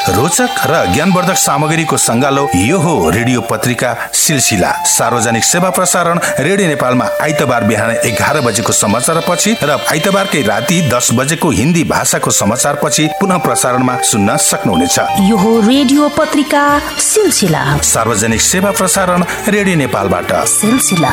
रोचक र ज्ञानवर्धक सामग्रीको संगालो यो हो रेडियो पत्रिका सिलसिला। सार्वजनिक सेवा प्रसारण रेडियो नेपालमा आइतबार बिहान 11 बजेको समाचार पछि र आइतबारकै राति 10 बजेको हिन्दी भाषाको समाचार पछि पुनः प्रसारणमा सुन्न सक्नुहुनेछ। यो हो रेडियो पत्रिका सिलसिला। सार्वजनिक सेवा प्रसारण रेडियो नेपालबाट सिलसिला।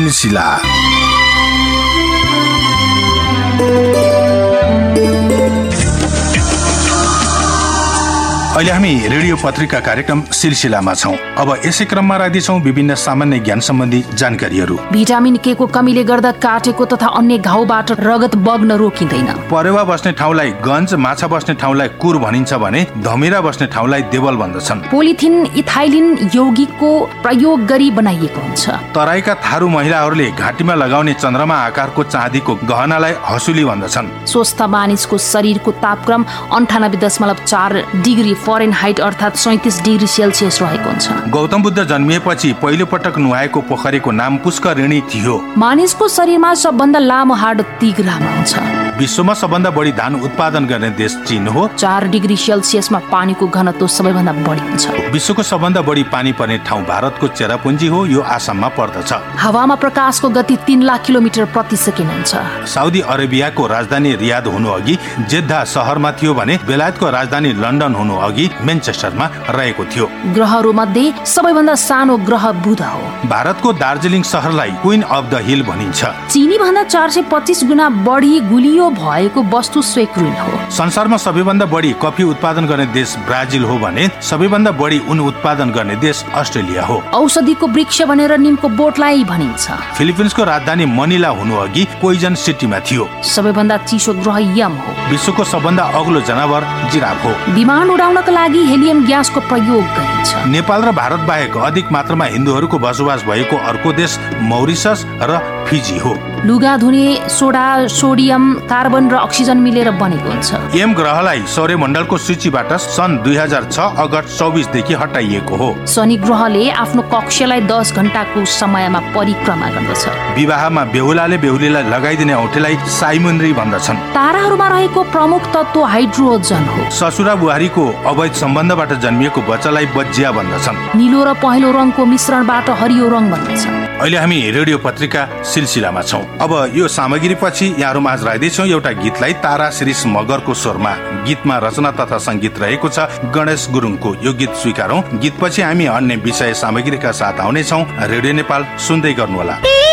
अहिले हामी रेडियो पत्रिका कार्यक्रम सिलसिलामा छौं। अब यसै क्रममा राख्दैछौं विभिन्न सामान्य ज्ञान सम्बन्धी जानकारीहरू। भिटामिन के को कमीले गर्दा काटेको तथा अन्य घाउबाट रगत बग्न रोकिँदैन। परेवा बस्ने ठाउँलाई गन्ज, माछा बस्ने ठाउँलाई कुर भनिन्छ भने धमिरा बस्ने ठाउँलाई देवल भन्दछन्। पोलिथिन इथाइलिन यौगिकको प्रयोग गरी बनाइएको हुन्छ। तराईका थारू महिलाहरूले घाँटीमा लगाउने चन्द्रमा आकारको चाँदीको गहनालाई हसुली भन्दछन्। स्वस्थ मानिसको शरीरको तापक्रम 98.4 डिग्री फरेनहाइट अर्थात् 37 डिग्री सेल्सियस रहेको हुन्छ। गौतम बुद्ध जन्मिएपछि पहिलो पटक नुहाएको पोखरीको नाम पुष्करिणी थियो। मानिसको शरीरमा सबभन्दा लामो हाड तिघ्रामा हुन्छ। विश्वमा सबभन्दा बढी धान उत्पादन गर्ने देश चीन हो। 4 डिग्री सेल्सियसमा पानीको घनत्व सबैभन्दा बढी हुन्छ। विश्वको सबभन्दा बढी पानी पर्ने ठाउँ भारतको चेरापुञ्जी हो, यो आसाममा पर्दछ। हावामा प्रकाशको गति 3 लाख किलोमिटर प्रति सेकेन्ड हुन्छ। साउदी अरेबियाको राजधानी रियाद हुनु अघि जेद्दा शहरमा थियो भने बेलायतको राजधानी लन्डन हुनु अघि मेनचेस्टरमा रहेको थियो। ग्रहहरू मध्ये सबैभन्दा सानो ग्रह बुध हो। भारतको दार्जिलिङ शहरलाई क्वीन अफ द हिल भनिन्छ। चीनी भन्दा 425 गुणा बढी गुलियो भएको वस्तु स्वेक्रुइन हो। संसारमा सबैभन्दा बढी कफी उत्पादन गर्ने देश ब्राजिल हो भने सबैभन्दा बढी ऊन उत्पादन गर्ने देश अस्ट्रेलिया हो। औषधिको वृक्ष भनेर निमको बोटलाई भनिन्छ। फिलिपिन्सको राजधानी मनिला हुनु अघि पोइजन सिटीमा थियो। सबैभन्दा चिसो ग्रह यम हो। विश्वको सबभन्दा अग्लो जनावर जिराफ हो। विमान उडाउनका लागि हेलियम ग्यासको प्रयोग गरिन्छ। नेपाल र भारत बाहेक अधिक मात्रामा हिन्दूहरूको बसोबास भएको अर्को देश मौरिसस र फिजी हो। लुगा धुने सोडा, सोडियम, कार्बन र अक्सिजन मिलेर बनेको हुन्छ। यम ग्रहलाई सौर्यमण्डलको सूचीबाट सन् 2006 अगस्त 24 देखि हटाइएको हो। शनि ग्रहले आफ्नो कक्षलाई 10 घण्टाको समयमा परिक्रमा गर्दछ। विवाहमा बेहुलाले बेहुलीलाई लगाइदिने औँठीलाई साइमुन्ड्री भन्दछन्। ताराहरूमा रहेको प्रमुख तत्व हाइड्रोजन हो। ससुरा बुहारीको अवैध सम्बन्धबाट जन्मिएको बच्चालाई बज्जिया भन्दछन्। नीलो र पहेँलो रङको मिश्रणबाट हरियो रङ भन्दछ। अहिले हामी रेडियो पत्रिका सिलसिलामा छौं। अब यो सामग्री पछि यहाँहरुमा आज राख्दैछौं एउटा गीतलाई तारा शिरीष मगरको स्वरमा। गीतमा रचना तथा संगीत रहेको छ गणेश गुरुङको। यो गीत स्वीकारौं। गीत पछि हामी अन्य विषय सामग्रीका साथ आउने छौं। रेडियो नेपाल सुन्दै गर्नुहोला।